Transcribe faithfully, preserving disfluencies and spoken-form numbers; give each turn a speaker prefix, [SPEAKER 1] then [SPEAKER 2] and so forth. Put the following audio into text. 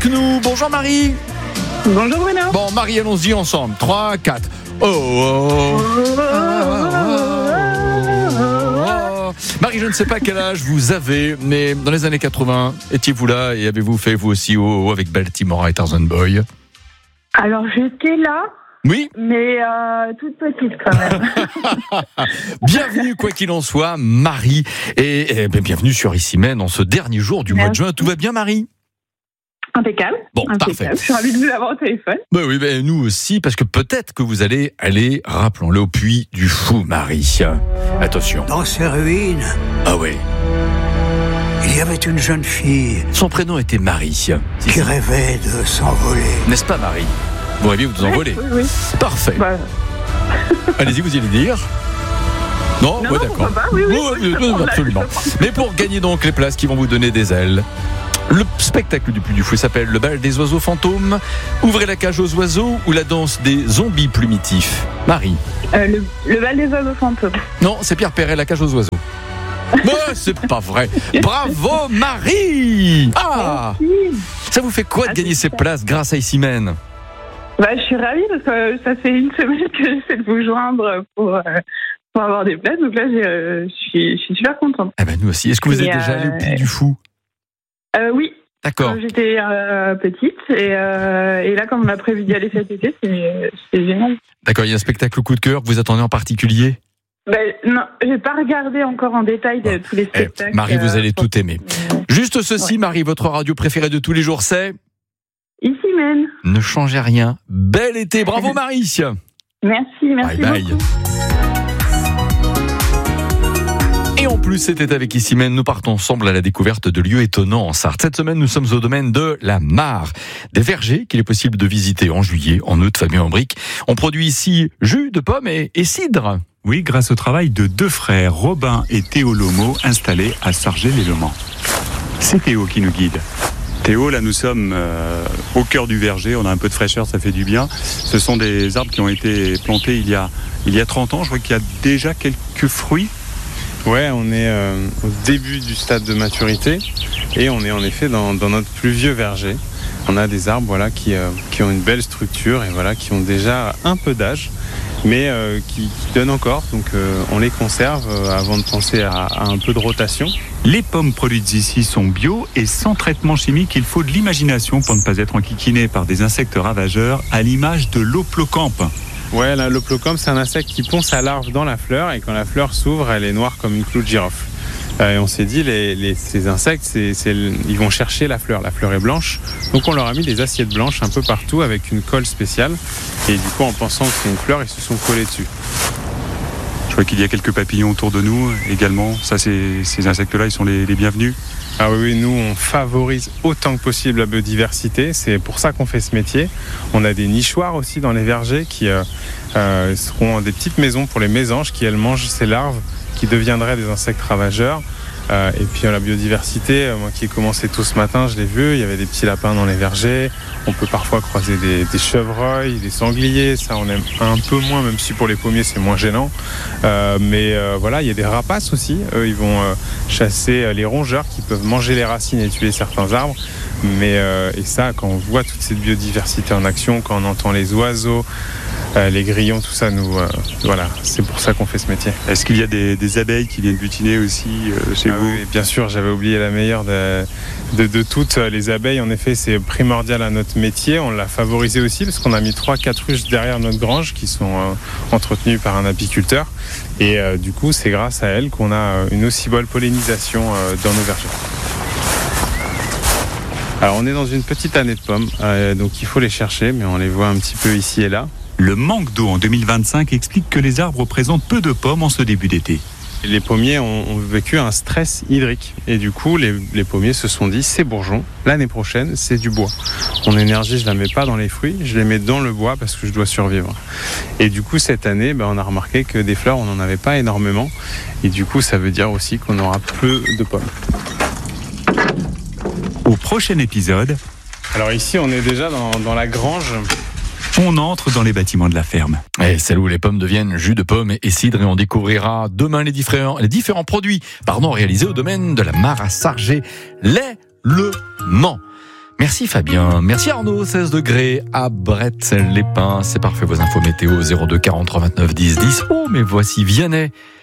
[SPEAKER 1] avec nous. Bonjour Marie.
[SPEAKER 2] Bonjour Bruno.
[SPEAKER 1] Bon Marie, allons-y ensemble. trois, quatre. Oh, oh, oh. Marie, je ne sais pas quel âge vous avez, mais dans les années quatre-vingts, étiez-vous là et avez-vous fait vous aussi oh, oh avec Baltimore et Tarzan Boy?
[SPEAKER 2] Alors j'étais là.
[SPEAKER 1] Oui.
[SPEAKER 2] Mais euh, toute petite quand même.
[SPEAKER 1] Bienvenue, quoi qu'il en soit, Marie. Et, et bienvenue sur Ici Même en ce dernier jour du Merci. mois de juin. Tout va bien, Marie?
[SPEAKER 2] Impeccable.
[SPEAKER 1] Bon,
[SPEAKER 2] Impeccable.
[SPEAKER 1] Parfait.
[SPEAKER 2] Je suis ravie de vous avoir au téléphone.
[SPEAKER 1] Bah oui, bah nous aussi, parce que peut-être que vous allez aller, rappelons-le, au Puy du Fou, Marie. Attention.
[SPEAKER 3] Dans ces ruines.
[SPEAKER 1] Ah oui.
[SPEAKER 3] Il y avait une jeune fille.
[SPEAKER 1] Son prénom était Marie.
[SPEAKER 3] Qui si, rêvait de s'envoler.
[SPEAKER 1] N'est-ce pas, Marie? Vous rêviez de vous envoler?
[SPEAKER 2] Oui, oui.
[SPEAKER 1] Parfait. Bah... Allez-y, vous allez dire. Non,
[SPEAKER 2] non
[SPEAKER 1] ouais,
[SPEAKER 2] non,
[SPEAKER 1] d'accord.
[SPEAKER 2] Pas, oui, oui,
[SPEAKER 1] oui, oui, oui absolument. Mais pour gagner donc les places qui vont vous donner des ailes, le spectacle du Puy du Fou s'appelle le bal des oiseaux fantômes. Ouvrez la cage aux oiseaux ou la danse des zombies plumitifs. Marie.
[SPEAKER 2] Euh, le, le bal des oiseaux fantômes.
[SPEAKER 1] Non, c'est Pierre Perret, la cage aux oiseaux. Mais c'est pas vrai. Bravo Marie. Ah. Merci. Ça vous fait quoi de gagner ces places grâce à Ici Même?
[SPEAKER 2] Bah, je suis ravie parce que ça fait une semaine que j'essaie de vous joindre pour, euh, pour avoir des places. Donc là, euh, je, suis, je suis super contente.
[SPEAKER 1] Eh ben, nous aussi. Est-ce que vous êtes
[SPEAKER 2] et
[SPEAKER 1] déjà
[SPEAKER 2] euh,
[SPEAKER 1] allé au Puy du Fou?
[SPEAKER 2] euh, Oui.
[SPEAKER 1] D'accord.
[SPEAKER 2] Quand j'étais euh, petite. Et, euh, et là, comme on a prévu d'y aller cet été, c'est, c'est génial.
[SPEAKER 1] D'accord. Il y a un spectacle coup de cœur que vous attendez en particulier?
[SPEAKER 2] Ben, non, je n'ai pas regardé encore en détail de, tous les spectacles.
[SPEAKER 1] Eh, Marie, vous allez euh, tout aimer.
[SPEAKER 2] Euh,
[SPEAKER 1] Juste ceci,
[SPEAKER 2] ouais.
[SPEAKER 1] Marie, votre radio préférée de tous les jours, c'est
[SPEAKER 2] Ici Même.
[SPEAKER 1] Ne changez rien. Bel été. Bravo, Marie.
[SPEAKER 2] Merci, merci
[SPEAKER 1] bye,
[SPEAKER 2] beaucoup.
[SPEAKER 1] Bye. Et en plus, c'était avec Ici Même, nous partons ensemble à la découverte de lieux étonnants en Sarthe. Cette semaine, nous sommes au domaine de la Mare. Des vergers qu'il est possible de visiter en juillet, en août, Fabien Ambric. On produit ici jus de pommes et, et cidre.
[SPEAKER 4] Oui, grâce au travail de deux frères, Robin et Théo Lomo, installés à Sargé-les-Leman. C'est Théo qui nous guide. Théo, là nous sommes euh, au cœur du verger, on a un peu de fraîcheur, ça fait du bien. Ce sont des arbres qui ont été plantés il y a, il y a trente ans, je vois qu'il y a déjà quelques fruits.
[SPEAKER 5] Ouais, on est euh, au début du stade de maturité et on est en effet dans, dans notre plus vieux verger. On a des arbres voilà, qui, euh, qui ont une belle structure et voilà, qui ont déjà un peu d'âge, mais euh, qui, qui donnent encore. Donc euh, on les conserve euh, avant de penser à, à un peu de rotation.
[SPEAKER 4] Les pommes produites ici sont bio et sans traitement chimique. Il faut de l'imagination pour ne pas être enquiquiné par des insectes ravageurs, à l'image de l'Hoplocampe.
[SPEAKER 5] Ouais, là, l'Hoplocampe, c'est un insecte qui pond sa larve dans la fleur et quand la fleur s'ouvre, elle est noire comme une clou de girofle. Euh, et on s'est dit, les, les, ces insectes, c'est, c'est, ils vont chercher la fleur. La fleur est blanche, donc on leur a mis des assiettes blanches un peu partout avec une colle spéciale. Et du coup, en pensant que c'est une fleur, ils se sont collés dessus.
[SPEAKER 4] Je vois qu'il y a quelques papillons autour de nous également. Ça, c'est, ces insectes-là, ils sont les, les bienvenus.
[SPEAKER 5] Ah oui, oui, nous, on favorise autant que possible la biodiversité. C'est pour ça qu'on fait ce métier. On a des nichoirs aussi dans les vergers qui euh, euh, seront des petites maisons pour les mésanges qui, elles, mangent ces larves qui deviendraient des insectes ravageurs. Euh, et puis la biodiversité, euh, moi qui ai commencé tôt ce matin, je l'ai vu, il y avait des petits lapins dans les vergers. On peut parfois croiser des, des chevreuils, des sangliers. Ça, on aime un peu moins, même si pour les pommiers, c'est moins gênant. Euh, mais euh, voilà, il y a des rapaces aussi. Eux, ils vont euh, chasser les rongeurs qui peuvent manger les racines et tuer certains arbres. Mais euh, et ça, quand on voit toute cette biodiversité en action, quand on entend les oiseaux, euh, les grillons, tout ça, nous, euh, voilà, c'est pour ça qu'on fait ce métier.
[SPEAKER 4] Est-ce qu'il y a des, des abeilles qui viennent butiner aussi euh, chez
[SPEAKER 5] ah
[SPEAKER 4] vous?
[SPEAKER 5] Oui, bien sûr, j'avais oublié la meilleure de, de, de toutes. Les abeilles, en effet, c'est primordial à notre métier. On l'a favorisé aussi parce qu'on a mis trois quatre ruches derrière notre grange qui sont euh, entretenues par un apiculteur. Et euh, du coup, c'est grâce à elles qu'on a une aussi bonne pollinisation euh, dans nos vergers. Alors on est dans une petite année de pommes, euh, donc il faut les chercher, mais on les voit un petit peu ici et là.
[SPEAKER 4] Le manque d'eau en deux mille vingt-cinq explique que les arbres présentent peu de pommes en ce début d'été.
[SPEAKER 5] Les pommiers ont, ont vécu un stress hydrique et du coup les, les pommiers se sont dit c'est bourgeon, l'année prochaine c'est du bois. Mon énergie je la mets pas dans les fruits, je les mets dans le bois parce que je dois survivre. Et du coup cette année ben, on a remarqué que des fleurs on n'en avait pas énormément et du coup ça veut dire aussi qu'on aura peu de pommes.
[SPEAKER 4] Au prochain épisode...
[SPEAKER 5] Alors ici on est déjà dans, dans la grange.
[SPEAKER 4] On entre dans les bâtiments de la ferme.
[SPEAKER 1] Et celle où les pommes deviennent jus de pommes et cidre et on découvrira demain les différents, les différents produits pardon, réalisés au domaine de la Mare à Sargé, les Le Mans. Merci Fabien, merci Arnaud, seize degrés à Brett-les-Pins. C'est parfait, vos infos météo zéro deux quarante-trois vingt-neuf dix dix. Oh, mais voici Vianney.